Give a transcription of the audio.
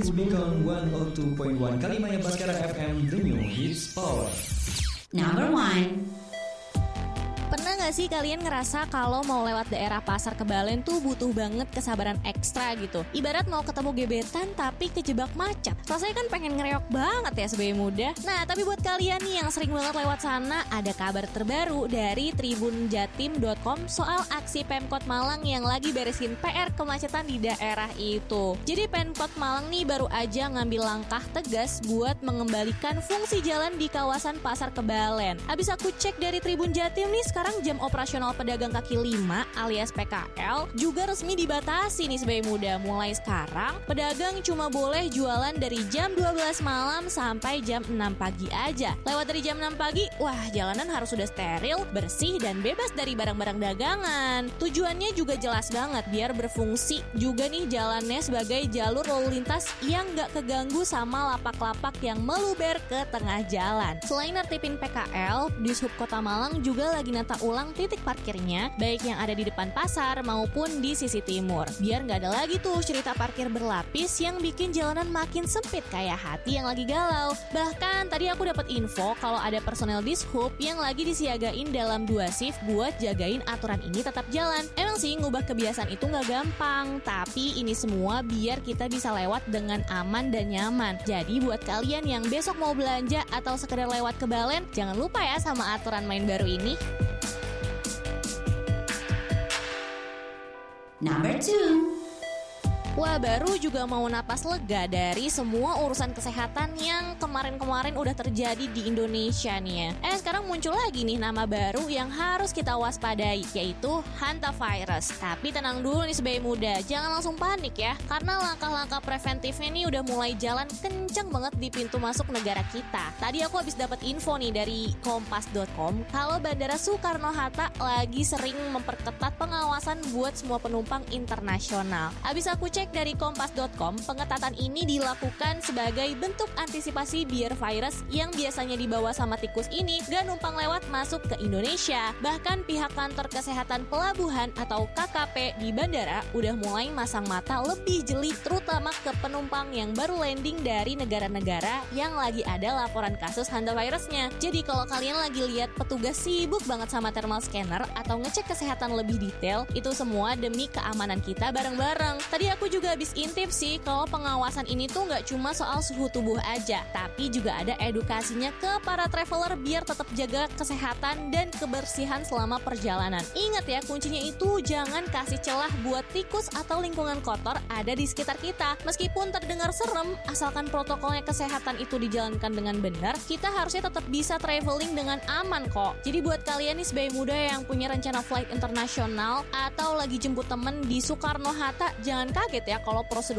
Hits Beacon 102.1 Kalimaya Baskara FM, The New Hits Power. Number 1. Pernah gak sih kalian ngerasa kalau mau lewat daerah Pasar Kebalen tuh butuh banget kesabaran ekstra gitu? Ibarat mau ketemu gebetan tapi kejebak macet. Rasanya kan pengen ngereok banget ya sebagai muda. Nah, tapi buat kalian nih yang sering banget lewat sana, ada kabar terbaru dari tribunjatim.com soal aksi Pemkot Malang yang lagi beresin PR kemacetan di daerah itu. Jadi Pemkot Malang nih baru aja ngambil langkah tegas buat mengembalikan fungsi jalan di kawasan Pasar Kebalen. Habis aku cek dari Tribun Jatim nih, sekarang jam operasional pedagang kaki lima alias PKL juga resmi dibatasi nih sebagai muda. Mulai sekarang pedagang cuma boleh jualan dari jam 12 malam sampai jam 6 pagi aja. Lewat dari jam 6 pagi, wah jalanan harus sudah steril, bersih dan bebas dari barang-barang dagangan. Tujuannya juga jelas banget, biar berfungsi juga nih jalannya sebagai jalur lalu lintas yang gak keganggu sama lapak-lapak yang meluber ke tengah jalan. Selain nertipin PKL, Dishub Kota Malang juga lagi nata ulang titik parkirnya, baik yang ada di depan pasar maupun di sisi timur. Biar nggak ada lagi tuh cerita parkir berlapis yang bikin jalanan makin sempit kayak hati yang lagi galau. Bahkan tadi aku dapat info kalau ada personel Dishub yang lagi disiagain dalam 2 shift buat jagain aturan ini tetap jalan. Emang sih ngubah kebiasaan itu nggak gampang, tapi ini semua biar kita bisa lewat dengan aman dan nyaman. Jadi buat kalian yang besok mau belanja atau sekedar lewat ke Balen, jangan lupa ya sama aturan main baru ini. Number 2. Wah, baru juga mau napas lega dari semua urusan kesehatan yang kemarin-kemarin udah terjadi di Indonesia nih ya. Sekarang muncul lagi nih nama baru yang harus kita waspadai, yaitu hantavirus. Tapi tenang dulu nih sebagai muda, jangan langsung panik ya, karena langkah-langkah preventifnya nih udah mulai jalan kenceng banget di pintu masuk negara kita. Tadi aku habis dapat info nih dari kompas.com kalau Bandara Soekarno-Hatta lagi sering memperketat pengawasan buat semua penumpang internasional. Habis aku cek dari kompas.com, pengetatan ini dilakukan sebagai bentuk antisipasi biar virus yang biasanya dibawa sama tikus ini gak numpang lewat masuk ke Indonesia. Bahkan pihak kantor kesehatan pelabuhan atau KKP di bandara udah mulai masang mata lebih jeli terutama ke penumpang yang baru landing dari negara-negara yang lagi ada laporan kasus hantavirusnya. Jadi kalau kalian lagi lihat petugas sibuk banget sama thermal scanner atau ngecek kesehatan lebih detail, itu semua demi keamanan kita bareng-bareng. Tadi aku juga habis intip sih kalau pengawasan ini tuh nggak cuma soal suhu tubuh aja, tapi juga ada edukasinya ke para traveler biar tetap jaga kesehatan dan kebersihan selama perjalanan. Ingat ya, kuncinya itu jangan kasih celah buat tikus atau lingkungan kotor ada di sekitar kita. Meskipun terdengar serem, asalkan protokolnya kesehatan itu dijalankan dengan benar, kita harusnya tetap bisa traveling dengan aman kok. Jadi buat kalian nih sebagai muda yang punya rencana flight internasional atau lagi jemput temen di Soekarno-Hatta, jangan kaget ya kalau prosedur